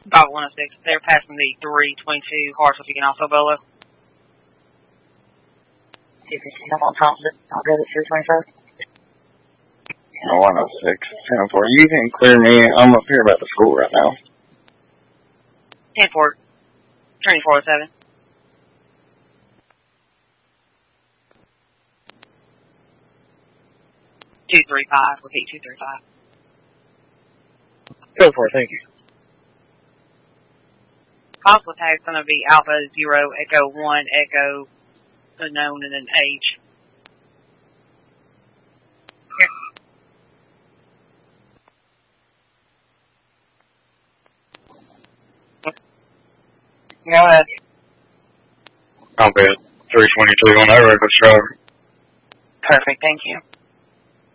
About 106. They're passing the 322 Hartsville, you can also Bolo. 215, I'm on Thompson. I'll go to 325. 106, 10-4. You can clear me. I'm up here about the school right now. 10-4. Turning 407. Repeat 235. Go for it, thank you. Possible tag's going to be Alpha 0 Echo 1 Echo unknown and then H. Go ahead. I'll be at 322 on that record, driver. Perfect, thank you.